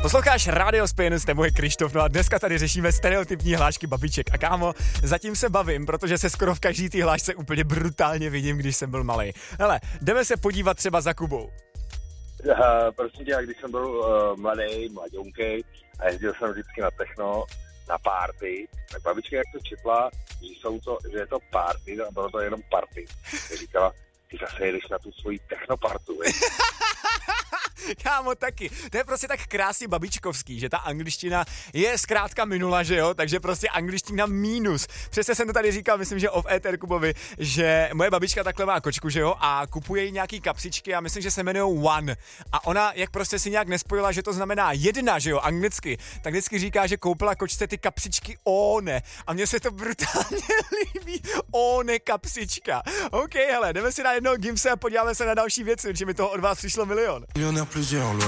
Posloucháš Radio Spin, s tebou je Krištof, no a dneska tady řešíme stereotypní hlášky babiček. A kámo, zatím se bavím, protože se skoro v každý té hlášce úplně brutálně vidím, když jsem byl malej. Hele, jdeme se podívat třeba za Kubou. Prosím tě, když jsem byl mladounkej a jezdil jsem vždycky na techno, na party, tak babička jak to četla, že je to party, a bylo to jenom party. Říkala, ty zase jedeš na tu svoji technopartu, viď? Kámo, taky. To je prostě tak krásně babičkovský, že ta angličtina je zkrátka minula, že jo? Takže prostě angličtina mínus. Přesně jsem to tady říkal, myslím, že off éter Kubovi, že moje babička takhle má kočku, že jo? A kupuje jí nějaký kapsičky a myslím, že se jmenují One. A ona, jak prostě si nějak nespojila, že to znamená jedna, že jo, anglicky, tak vždycky říká, že koupila kočce ty kapsičky One. A mně se to brutálně líbí. One kapsička. OK, hele, jdeme si na jednoho Gimse a podíváme se na další věci, protože mi toho od vás přišlo milion.